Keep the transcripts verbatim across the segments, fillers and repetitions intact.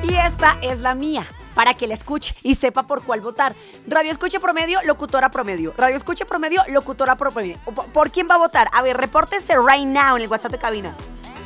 Y esta es la mía, para que la escuche y sepa por cuál votar. Radio Escucha Promedio, locutora promedio. Radio Escucha Promedio, locutora promedio. ¿Por quién va a votar? A ver, repórtese right now en el WhatsApp de cabina.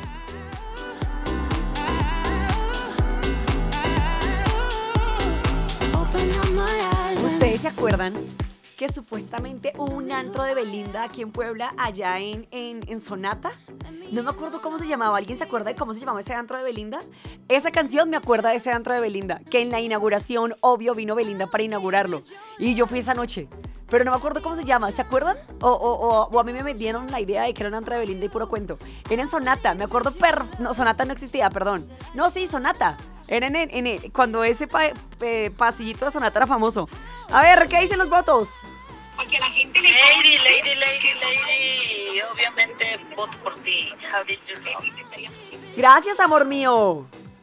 ¿Ustedes se acuerdan que supuestamente hubo un antro de Belinda aquí en Puebla, allá en, en, en Sonata? No me acuerdo cómo se llamaba. ¿Alguien se acuerda de cómo se llamaba ese antro de Belinda? Esa canción me acuerda de ese antro de Belinda, que en la inauguración, obvio, vino Belinda para inaugurarlo. Y yo fui esa noche, pero no me acuerdo cómo se llama. ¿Se acuerdan? O, o, o, o a mí me metieron la idea de que era un antro de Belinda y puro cuento. Era en Sonata, me acuerdo. Per... No, Sonata no existía, perdón. No, sí, Sonata. Era en, en, en cuando ese pa, eh, pasillito de Sonata era famoso. A ver, ¿qué dicen los votos? Porque a la gente le Lady, lady, lady, lady. Obviamente voto por ti. How did you know? Gracias, amor mío.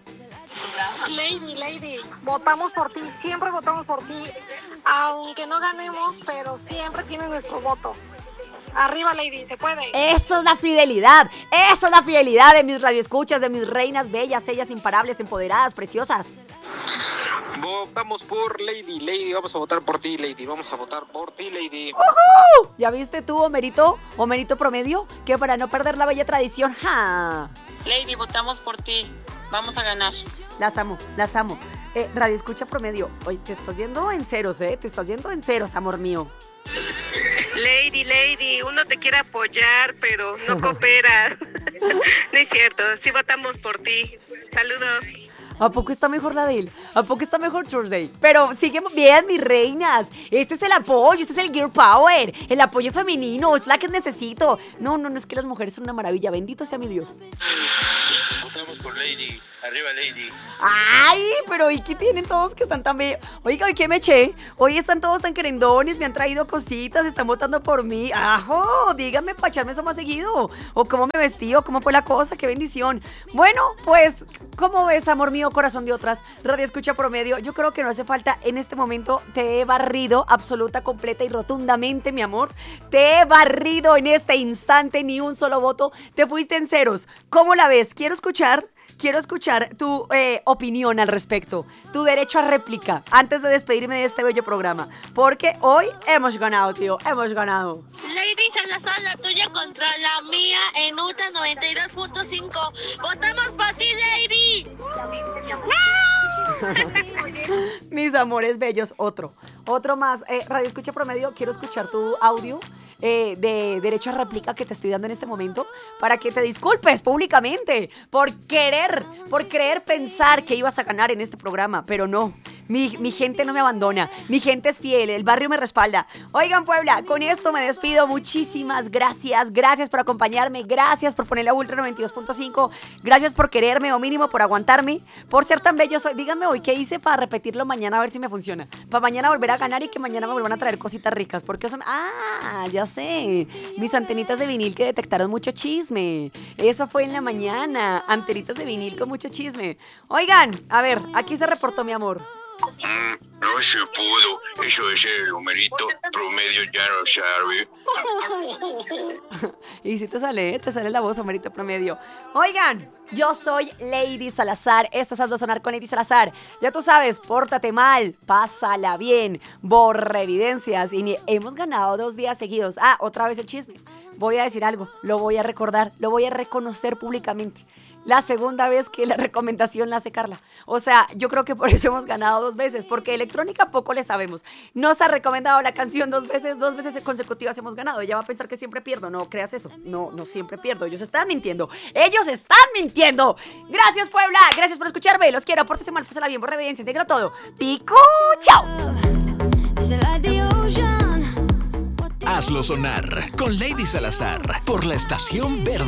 Lady, lady, votamos por ti, siempre votamos por ti, aunque no ganemos, pero siempre tienes nuestro voto. Arriba, lady, se puede. Eso es la fidelidad, eso es la fidelidad de mis radioescuchas, de mis reinas bellas, ellas imparables, empoderadas, preciosas. Votamos por Lady, Lady, vamos a votar por ti, Lady, vamos a votar por ti, Lady. ¡Uhú! ¿Ya viste tú, Homerito, Homerito Promedio? Que para no perder la bella tradición, ¡ja! Lady, votamos por ti, vamos a ganar. Las amo, las amo. Eh, Radio Escucha Promedio, oye, te estás yendo en ceros, ¿eh? Te estás yendo en ceros, amor mío. Lady, lady, uno te quiere apoyar, pero no cooperas. No es cierto, sí votamos por ti. Saludos. ¿A poco está mejor la de él? ¿A poco está mejor Thursday? Pero siguen bien, mis reinas. Este es el apoyo, este es el Girl Power. El apoyo femenino, es la que necesito. No, no, no, es que las mujeres son una maravilla. Bendito sea mi Dios. Votamos por Lady, arriba Lady. Ay, pero ¿y qué tienen todos que están tan bellos? Oiga, ¿hoy qué me eché? Hoy están todos tan querendones, me han traído cositas, están votando por mí. ¡Ajo! Díganme para echarme eso más seguido. O cómo me vestí, o cómo fue la cosa, qué bendición. Bueno, pues, ¿cómo ves, amor mío, corazón de otras? Radio Escucha Promedio, yo creo que no hace falta en este momento. Te he barrido absoluta, completa y rotundamente, mi amor. Te he barrido en este instante, ni un solo voto. Te fuiste en ceros. ¿Cómo la ves? Quiero escuchar Quiero escuchar tu eh, opinión al respecto, tu derecho a réplica, antes de despedirme de este bello programa. Porque hoy hemos ganado, tío, hemos ganado. Lady Salazar, la tuya contra la mía en U T A noventa y dos punto cinco. ¡Votamos por ti, Lady! Mis amores bellos, otro, otro más. Eh, Radio Escucha Promedio, quiero escuchar tu audio eh, de derecho a réplica que te estoy dando en este momento para que te disculpes públicamente por querer, por creer pensar que ibas a ganar en este programa, pero no. Mi, mi gente no me abandona, mi gente es fiel, el barrio me respalda. Oigan, Puebla, con esto me despido. Muchísimas gracias, gracias por acompañarme, gracias por ponerle a Ultra noventa y dos punto cinco, gracias por quererme o mínimo por aguantarme, por ser tan bello soy. Díganme hoy qué hice para repetirlo mañana a ver si me funciona, para mañana volver a ganar y que mañana me vuelvan a traer cositas ricas, porque eso me... Ah, ya sé, mis antenitas de vinil que detectaron mucho chisme, eso fue en la mañana, antenitas de vinil con mucho chisme. Oigan, a ver, aquí se reportó mi amor. Mm, no se pudo. Eso de ser el numerito promedio ya no sabe. Y si te sale, te sale la voz, Homerito Promedio. Oigan, yo soy Lady Salazar. Estás a sonar con Lady Salazar. Ya tú sabes, pórtate mal, pásala bien, borra evidencias. Y ni hemos ganado dos días seguidos. Ah, otra vez el chisme. Voy a decir algo, lo voy a recordar, lo voy a reconocer públicamente. La segunda vez que la recomendación la hace Carla. O sea, yo creo que por eso hemos ganado dos veces, porque electrónica poco le sabemos. Nos ha recomendado la canción dos veces, dos veces consecutivas hemos ganado. Ella va a pensar que siempre pierdo. No creas eso. No, no siempre pierdo. Ellos están mintiendo. Ellos están mintiendo. Gracias, Puebla. Gracias por escucharme. Los quiero. Pórtese mal, pásala bien, borra evidencias. Negro todo. Pico. Chao. Hazlo sonar con Lady Salazar por la Estación Verde.